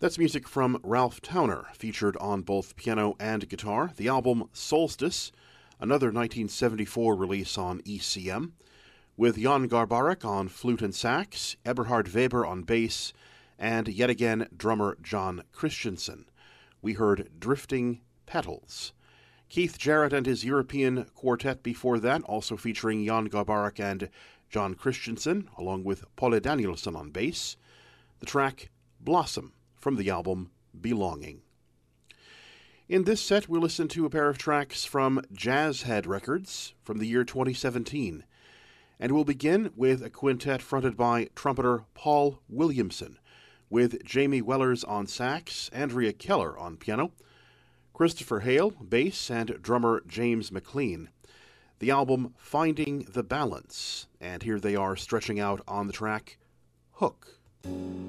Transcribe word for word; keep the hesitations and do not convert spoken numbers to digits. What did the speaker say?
That's music from Ralph Towner, featured on both piano and guitar. The album Solstice, another nineteen seventy-four release on E C M, with Jan Garbarek on flute and sax, Eberhard Weber on bass, and yet again drummer John Christensen. We heard Drifting Petals. Keith Jarrett and his European quartet before that, also featuring Jan Garbarek and John Christensen, along with Paule Danielsen on bass. The track Blossom from the album Belonging. In this set, we'll listen to a pair of tracks from Jazzhead Records from the year twenty seventeen. And we'll begin with a quintet fronted by trumpeter Paul Williamson, with Jamie Wellers on sax, Andrea Keller on piano, Christopher Hale, bass, and drummer James McLean. The album Finding the Balance, and here they are stretching out on the track Hook.